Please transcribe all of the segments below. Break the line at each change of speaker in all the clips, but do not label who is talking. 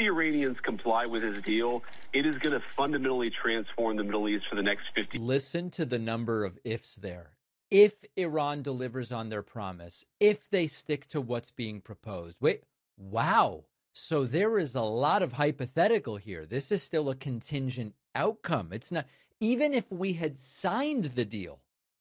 the Iranians comply with his deal, it is going to fundamentally transform the Middle East for the next 50 years.
Listen to the number of ifs there. If Iran delivers on their promise, if they stick to what's being proposed. Wait, wow. So there is a lot of hypothetical here. This is still a contingent outcome. It's not, even if we had signed the deal,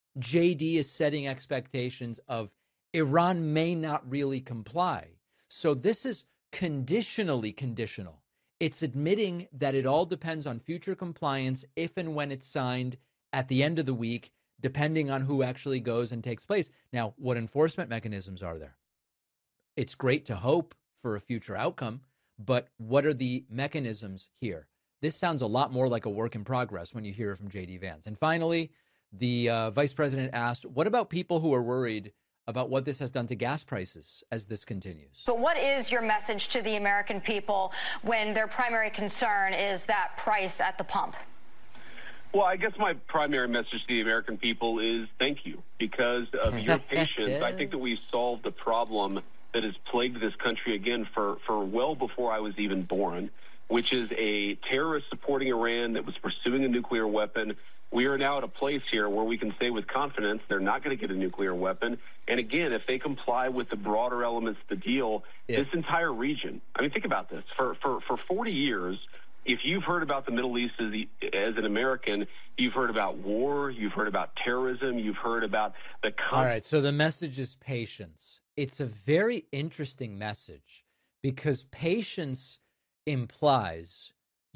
JD is setting expectations of Iran may not really comply. So this is conditionally conditional. It's admitting that it all depends on future compliance if and when it's signed at the end of the week, depending on who actually goes and takes place. Now, what enforcement mechanisms are there? It's great to hope for a future outcome, but what are the mechanisms here? This sounds a lot more like a work in progress when you hear it from J.D. Vance. And finally, the vice president asked, what about people who are worried about what this has done to gas prices as this continues?
But what is your message to the American people when their primary concern is that price at the pump?
Well, I guess my primary message to the American people is thank you. Because of your patience, I think that we've solved the problem that has plagued this country again for well before I was even born, which is a terrorist supporting Iran that was pursuing a nuclear weapon. We are now at a place here where we can say with confidence they're not going to get a nuclear weapon. And again, if they comply with the broader elements of the deal, this entire region, I mean, think about this. For 40 years, if you've heard about the Middle East as an American, you've heard about war, you've heard about terrorism, you've heard about the...
All right, so the message is patience. It's a very interesting message because patience implies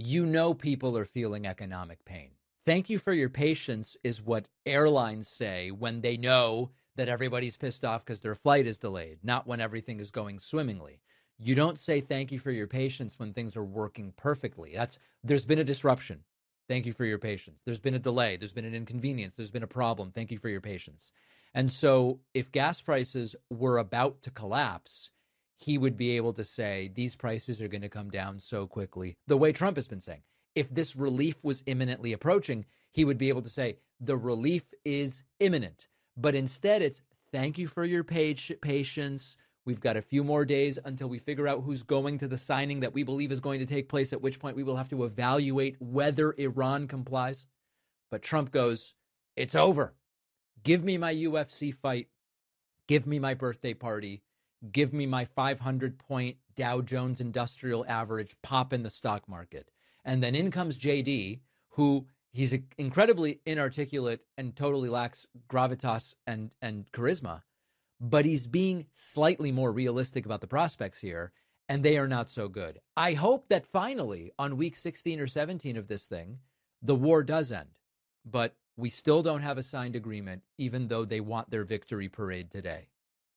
people are feeling economic pain. Thank you for your patience is what airlines say when they know that everybody's pissed off because their flight is delayed, not when everything is going swimmingly. You don't say thank you for your patience when things are working perfectly. There's been a disruption. Thank you for your patience. There's been a delay. There's been an inconvenience. There's been a problem. Thank you for your patience. And so if gas prices were about to collapse, he would be able to say these prices are going to come down so quickly, the way Trump has been saying. If this relief was imminently approaching, he would be able to say the relief is imminent. But instead, it's thank you for your patience. We've got a few more days until we figure out who's going to the signing that we believe is going to take place, at which point we will have to evaluate whether Iran complies. But Trump goes, it's over. Give me my UFC fight. Give me my birthday party. Give me my 500-point Dow Jones Industrial Average pop in the stock market. And then in comes JD, who he's incredibly inarticulate and totally lacks gravitas and charisma, but he's being slightly more realistic about the prospects here, and they are not so good. I hope that finally on week 16 or 17 of this thing, the war does end, but we still don't have a signed agreement, even though they want their victory parade today.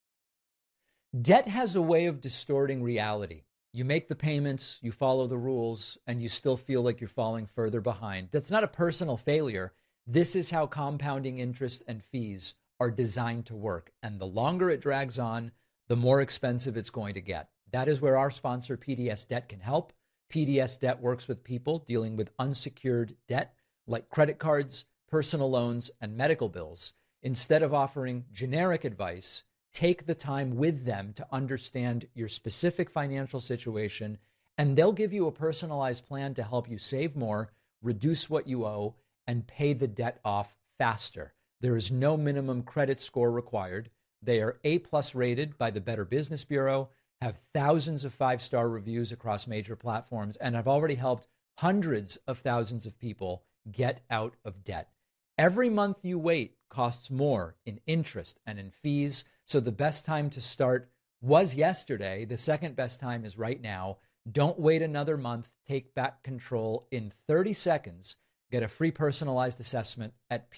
Debt has a way of distorting reality. You make the payments, you follow the rules, and you still feel like you're falling further behind. That's not a personal failure. This is how compounding interest and fees are designed to work. And the longer it drags on, the more expensive it's going to get. That is where our sponsor, PDS Debt, can help. PDS Debt works with people dealing with unsecured debt, like credit cards, personal loans, and medical bills. Instead of offering generic advice, take the time with them to understand your specific financial situation, and they'll give you a personalized plan to help you save more, reduce what you owe, and pay the debt off faster. There is no minimum credit score required. They are A+ rated by the Better Business Bureau, have thousands of 5-star reviews across major platforms, and have already helped hundreds of thousands of people get out of debt. Every month you wait costs more in interest and in fees. So the best time to start was yesterday. The second best time is right now. Don't wait another month. Take back control in 30 seconds. Get a free personalized assessment at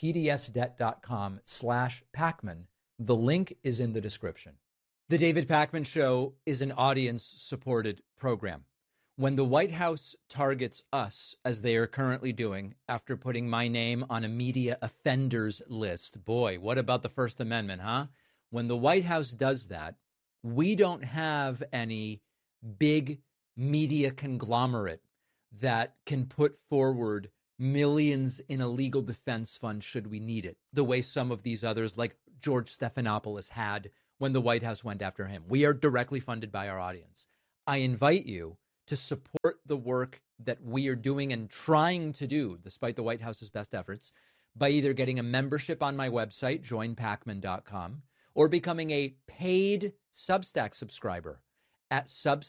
pdsdebt.com/Pakman. The link is in the description. The David Pakman Show is an audience-supported program. When the White House targets us, as they are currently doing, after putting my name on a media offenders list, boy, what about the First Amendment, huh? When the White House does that, we don't have any big media conglomerate that can put forward millions in a legal defense fund should we need it, the way some of these others, like George Stephanopoulos, had when the White House went after him. We are directly funded by our audience. I invite you to support the work that we are doing and trying to do, despite the White House's best efforts, by either getting a membership on my website, joinpacman.com, or becoming a paid Substack subscriber at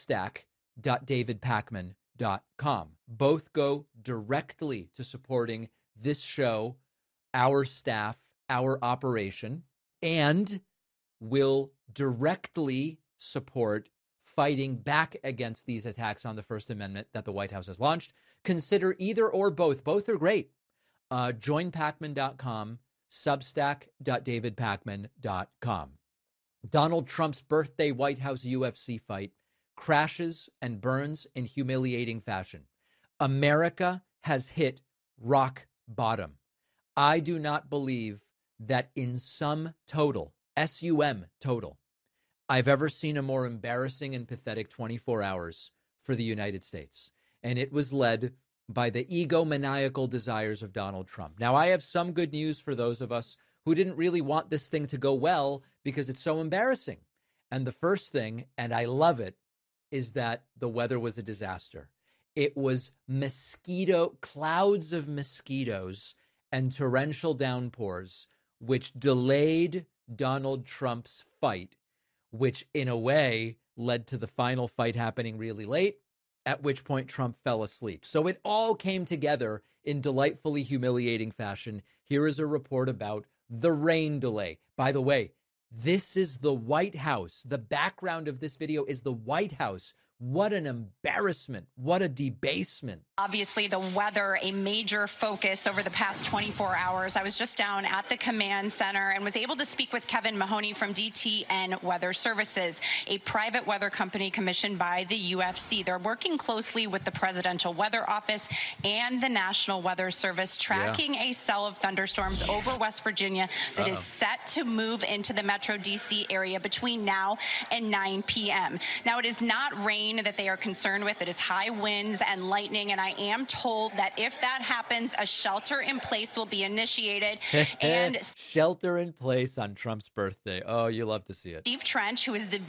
substack.davidpacman.com. Both go directly to supporting this show, our staff, our operation, and will directly support fighting back against these attacks on the First Amendment that the White House has launched. Consider either or both. Both are great. Joinpacman.com, substack.davidpacman.com. Donald Trump's birthday White House UFC fight crashes and burns in humiliating fashion. America has hit rock bottom. I do not believe that in sum total, SUM total, I've ever seen a more embarrassing and pathetic 24 hours for the United States. And it was led by the egomaniacal desires of Donald Trump. Now, I have some good news for those of us who didn't really want this thing to go well because it's so embarrassing. And the first thing, and I love it, is that the weather was a disaster. It was clouds of mosquitoes and torrential downpours, which delayed Donald Trump's fight, which in a way led to the final fight happening really late, at which point Trump fell asleep. So it all came together in delightfully humiliating fashion. Here is a report about the rain delay. By the way, this is the White House. The background of this video is the White House. What an embarrassment. What a debasement.
Obviously, the weather, a major focus over the past 24 hours. I was just down at the command center and was able to speak with Kevin Mahoney from DTN Weather Services, a private weather company commissioned by the UFC. They're working closely with the Presidential Weather Office and the National Weather Service, tracking a cell of thunderstorms over West Virginia that is set to move into the Metro DC area between now and 9 p.m. Now, it is not rain that they are concerned with. It is high winds and lightning, and I am told that if that happens, a shelter in place will be initiated. And
shelter in place on Trump's birthday. Oh, you love to see it.
Steve Trench, who is the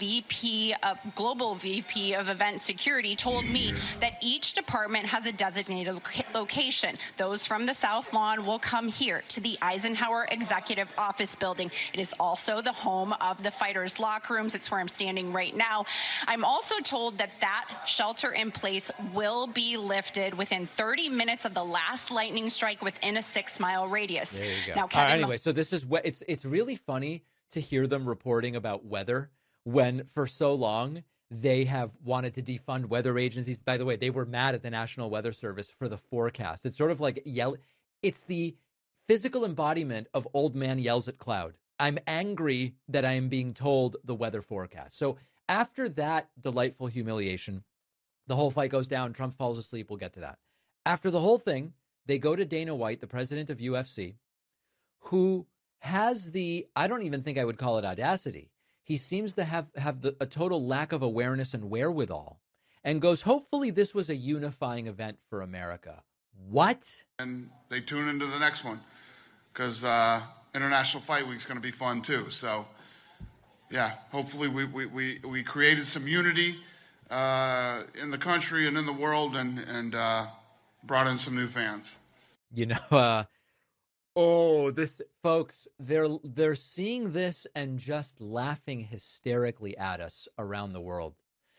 global VP of event security, told me that each department has a designated location. Those from the South Lawn will come here to the Eisenhower Executive Office Building. It is also the home of the fighters' locker rooms. It's where I'm standing right now. I'm also told that shelter in place will be lifted within 30 minutes of the last lightning strike within a 6-mile radius.
There you go.
Now, Kevin,
anyway, so this is what it's really funny to hear them reporting about weather when for so long they have wanted to defund weather agencies. By the way, they were mad at the National Weather Service for the forecast. It's sort of like it's the physical embodiment of old man yells at cloud. I'm angry that I am being told the weather forecast. So after that delightful humiliation, the whole fight goes down. Trump falls asleep. We'll get to that. After the whole thing, they go to Dana White, the president of UFC, who has I don't even think I would call it audacity. He seems to have a total lack of awareness and wherewithal, and goes, hopefully this was a unifying event for America. What?
And they tune into the next one because International Fight Week is going to be fun too. So, yeah, hopefully we created some unity in the country and in the world and brought in some new fans.
You know, this folks, they're seeing this and just laughing hysterically at us around the world.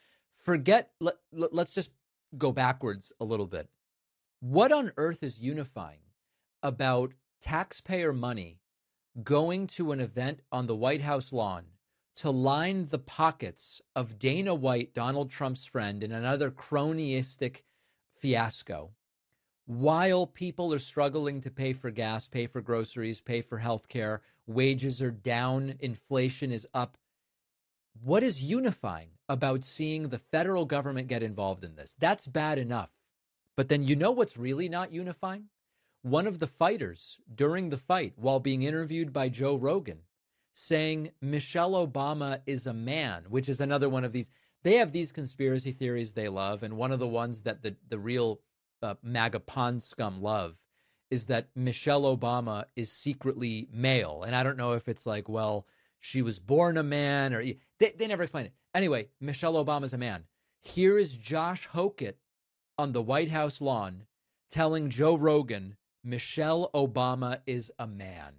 Let's just go backwards a little bit. What on earth is unifying about taxpayer money going to an event on the White House lawn to line the pockets of Dana White, Donald Trump's friend, in another cronyistic fiasco, while people are struggling to pay for gas, pay for groceries, pay for health care, wages are down, inflation is up? What is unifying about seeing the federal government get involved in this? That's bad enough. But then you know what's really not unifying? One of the fighters during the fight, while being interviewed by Joe Rogan, saying Michelle Obama is a man, which is another one of these. They have these conspiracy theories they love, and one of the ones that the real MAGA pond scum love is that Michelle Obama is secretly male. And I don't know if it's like, well, she was born a man, or they never explain it. Anyway, Michelle Obama's a man. Here is Josh Hokett on the White House lawn telling Joe Rogan Michelle Obama is a man.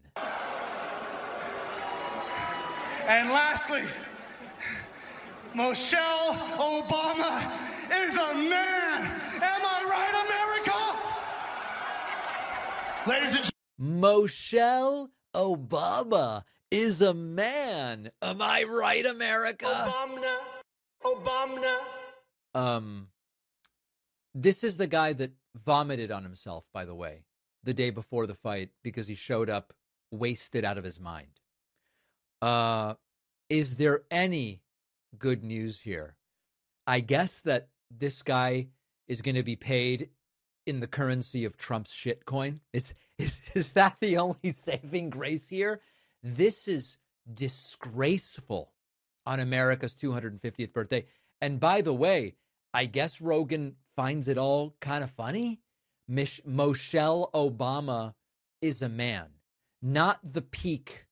And lastly, Michelle Obama is a man. Am I right, America? Ladies and
Michelle Obama is a man. Am I right, America? Obama. This is the guy that vomited on himself, by the way, the day before the fight because he showed up wasted out of his mind. Is there any good news here? I guess that this guy is going to be paid in the currency of Trump's shitcoin. Is that the only saving grace here? This is disgraceful on America's 250th birthday. And by the way, I guess Rogan finds it all kind of funny. Michelle Obama is a man, not the peak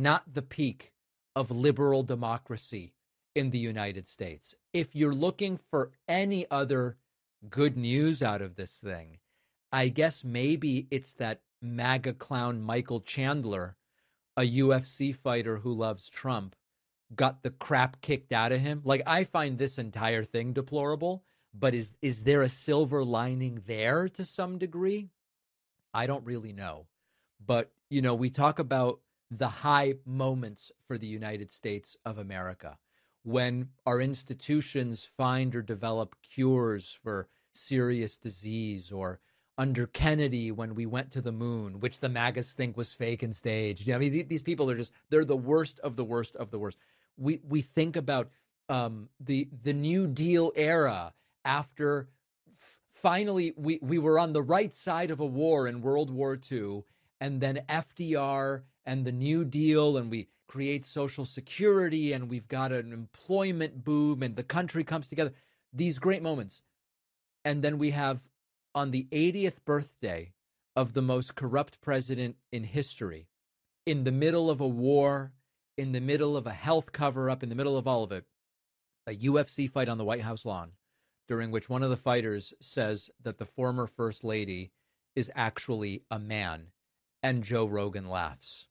of liberal democracy in the United States. If you're looking for any other good news out of this thing, I guess maybe it's that MAGA clown Michael Chandler, a UFC fighter who loves Trump, got the crap kicked out of him. Like, I find this entire thing deplorable, but is there a silver lining there to some degree? I don't really know. But, you know, we talk about the high moments for the United States of America, when our institutions find or develop cures for serious disease, or under Kennedy when we went to the moon, which the MAGAs think was fake and staged. I mean, these people are they're the worst of the worst of the worst. We think about the New Deal era after finally we were on the right side of a war in World War II, and then FDR and the New Deal, and we create Social Security, and we've got an employment boom, and the country comes together. These great moments. And then we have, on the 80th birthday of the most corrupt president in history, in the middle of a war, in the middle of a health cover-up, in the middle of all of it, a UFC fight on the White House lawn, during which one of the fighters says that the former First Lady is actually a man, and Joe Rogan laughs.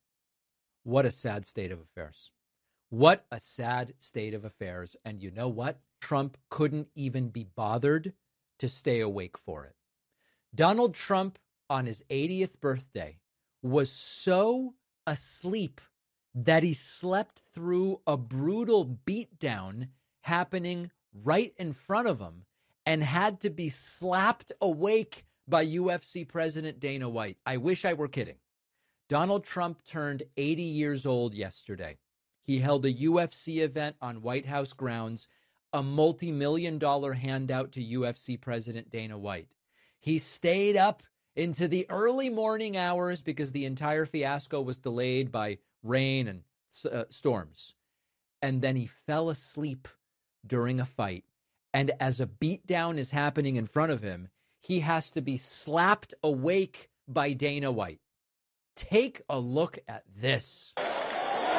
What a sad state of affairs. What a sad state of affairs. And you know what? Trump couldn't even be bothered to stay awake for it. Donald Trump, on his 80th birthday, was so asleep that he slept through a brutal beatdown happening right in front of him and had to be slapped awake by UFC President Dana White. I wish I were kidding. Donald Trump turned 80 years old yesterday. He held a UFC event on White House grounds, a multi-million-dollar handout to UFC President Dana White. He stayed up into the early morning hours because the entire fiasco was delayed by rain and storms. And then he fell asleep during a fight. And as a beatdown is happening in front of him, he has to be slapped awake by Dana White. Take a look at this.